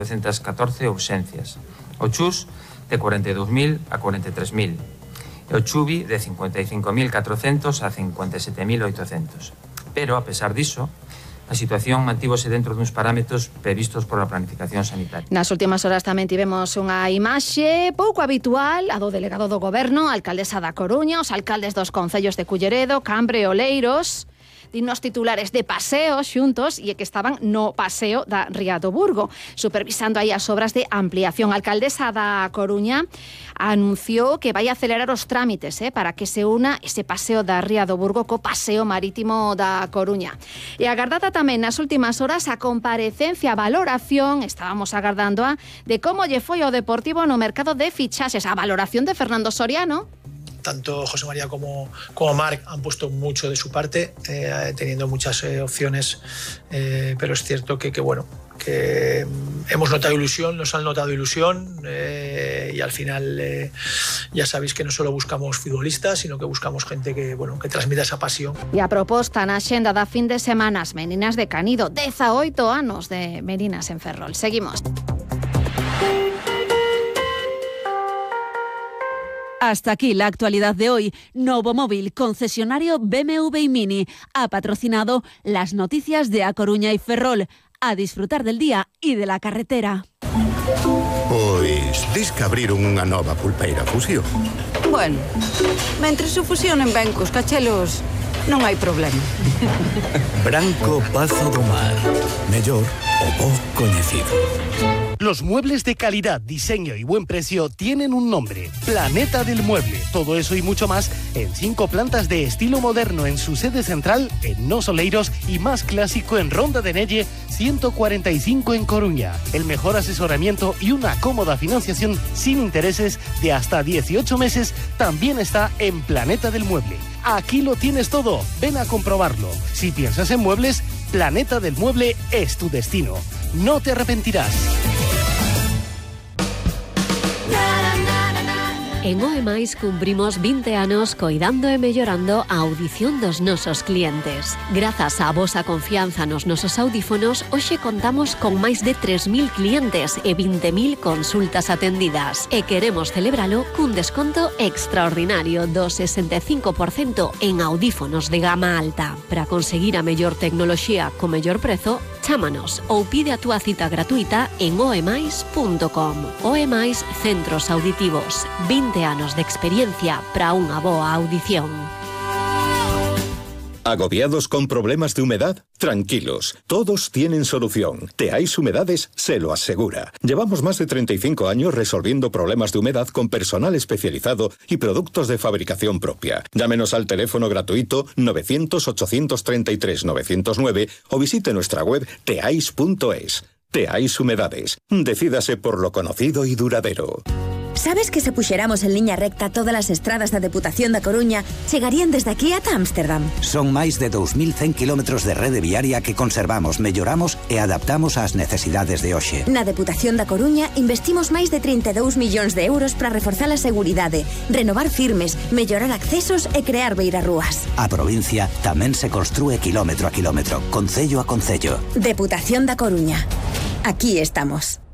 914 urxencias. O CHUS de 42.000 a 43.000. E o CHUVI de 55.400 a 57.800. Pero, a pesar diso, a situación mantívose dentro duns parámetros previstos por a planificación sanitaria. Nas últimas horas tamén tivemos unha imaxe pouco habitual, a do delegado do Goberno, a alcaldesa da Coruña, os alcaldes dos concellos de Culleredo, Cambre e Oleiros, dignos titulares de paseo xuntos e que estaban no paseo da Ría do Burgo, supervisando aí as obras de ampliación. A alcaldesa da Coruña anunciou que vai acelerar os trámites para que se una ese paseo da Ría do Burgo co paseo marítimo da Coruña. E agardada tamén nas últimas horas a comparecencia, a valoración, estábamos agardando de como lle foi ao Deportivo no mercado de fichaxes, a valoración de Fernando Soriano. Tanto José María como Marc han puesto mucho de su parte, teniendo muchas opciones, pero es cierto que hemos notado ilusión, nos han notado ilusión, y al final ya sabéis que no solo buscamos futbolistas, sino que buscamos gente que transmita esa pasión. E a proposta na xenda da fin de semana, as meninas de Canido, 18 anos de meninas en Ferrol. Seguimos. Hasta aquí la actualidad de hoy. Novo Móvil, concesionario BMW y Mini, ha patrocinado las noticias de A Coruña y Ferrol. A disfrutar del día y de la carretera. Pois, dis que abriron unha nova pulpeira Fusión. Bueno, mentres se fusionen ben cos cachelos, non hai problema. Branco Pazo do Mar. Mellor o bo coñecido. Los muebles de calidad, diseño y buen precio tienen un nombre: Planeta del Mueble. Todo eso y mucho más en 5 plantas de estilo moderno en su sede central en Nos Oleiros y más clásico en Ronda de Nelle 145 en Coruña. El mejor asesoramiento y una cómoda financiación sin intereses de hasta 18 meses también está en Planeta del Mueble. Aquí lo tienes todo, ven a comprobarlo. Si piensas en muebles, Planeta del Mueble es tu destino. No te arrepentirás. En OEMAIS cumprimos 20 anos coidando e mellorando a audición dos nosos clientes. Grazas á vosa confianza nos nosos audífonos, hoxe contamos con máis de 3.000 clientes e 20.000 consultas atendidas. E queremos celebralo cun desconto extraordinario do 65% en audífonos de gama alta. Para conseguir a mellor tecnoloxía co mellor prezo, chámanos ou pide a túa cita gratuita en oemais.com. OEMAIS Centros Auditivos. 20 anos de experiencia para unha boa audición. ¿Agobiados con problemas de humedad? Tranquilos, todos tienen solución. Teais Humedades se lo asegura. Llevamos más de 35 años resolviendo problemas de humedad con personal especializado y productos de fabricación propia. Llámenos al teléfono gratuito 900-833-909 o visite nuestra web teais.es. Teais Humedades. Decídase por lo conocido y duradero. Sabes que se puxeramos en liña recta todas as estradas da Deputación da Coruña chegarían desde aquí ata Ámsterdam? Son máis de 2.100 kilómetros de rede viaria que conservamos, melloramos e adaptamos ás necesidades de hoxe. Na Deputación da Coruña investimos máis de 32 millóns de euros para reforzar a seguridade, renovar firmes, mellorar accesos e crear beirarrúas. A provincia tamén se construe kilómetro a kilómetro, concello a concello. Deputación da Coruña. Aquí estamos.